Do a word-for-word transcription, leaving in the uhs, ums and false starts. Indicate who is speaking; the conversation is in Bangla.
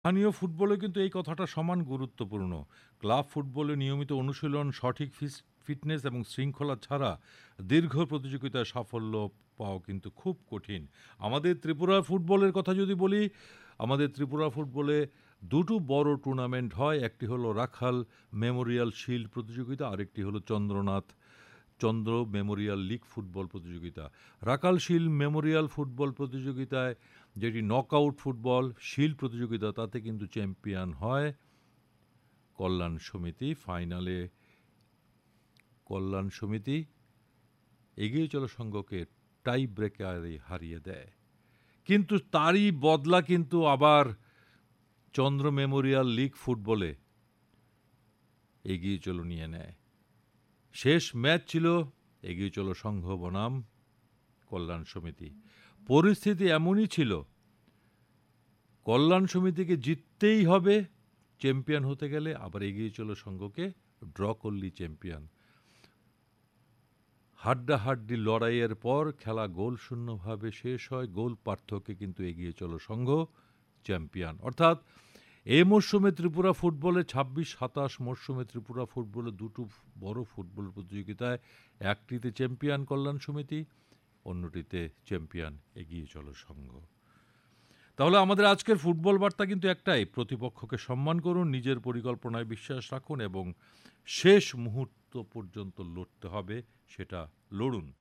Speaker 1: স্থানীয় ফুটবলে কিন্তু এই কথাটা সমান গুরুত্বপূর্ণ। ক্লাব ফুটবলে নিয়মিত অনুশীলন, সঠিক ফিস ফিটনেস এবং শৃঙ্খলা ছাড়া দীর্ঘ প্রতিযোগিতায় সাফল্য পাওয়া কিন্তু খুব কঠিন। আমাদের ত্রিপুরার ফুটবলের কথা যদি বলি, আমাদের ত্রিপুরা ফুটবলে দুটো বড় টুর্নামেন্ট হয়। একটি হলো রাখাল মেমোরিয়াল শিল্ড প্রতিযোগিতা, আরেকটি হলো চন্দ্রনাথ চন্দ্র মেমোরিয়াল লীগ ফুটবল প্রতিযোগিতা। রাকাল শিল্ড মেমোরিয়াল ফুটবল প্রতিযোগিতায়, যেটি নকআউট ফুটবল শিল্ড প্রতিযোগিতা, তাতে কিন্তু চ্যাম্পিয়ন হয় কল্যাণ সমিতি। ফাইনালে কল্যাণ সমিতি এগিয়ে চলো সংঘকে টাই ব্রেকারে হারিয়ে দেয়। কিন্তু তারই বদলা কিন্তু আবার চন্দ্র মেমোরিয়াল লীগ ফুটবলে এগিয়ে চলো নিয়ে নেয়। শেষ ম্যাচ ছিল এগিয়ে চলো সংঘ বনাম কল্যাণ সমিতি। পরিস্থিতি এমনই ছিল, কল্যাণ সমিতিকে জিততেই হবে চ্যাম্পিয়ন হতে গেলে, আবার এগিয়ে চলো সংঘকে ড্র করলি চ্যাম্পিয়ন। হাড্ডাহাড্ডি লড়াইয়ের পর খেলা গোল শূন্যভাবে শেষ হয়। গোল পার্থক্যে কিন্তু এগিয়ে চলো সংঘ চ্যাম্পিয়ন। অর্থাৎ এই মরশুমে ত্রিপুরা ফুটবলে ছাব্বিশ সাতাশ মরশুমে ত্রিপুরা ফুটবলে দুটো বড় ফুটবল প্রতিযোগিতায় একটিতে চ্যাম্পিয়ন কল্যাণ সমিতি, অন্যটিতে চ্যাম্পিয়ন এগিয়ে চলো সংঘ। তাহলে আমাদের আজকের ফুটবল বার্তা কিন্তু একটাই: প্রতিপক্ষকে সম্মান করুন, নিজের পরিকল্পনায় বিশ্বাস রাখুন এবং শেষ মুহূর্ত পর্যন্ত লড়তে হবে, সেটা লড়ুন।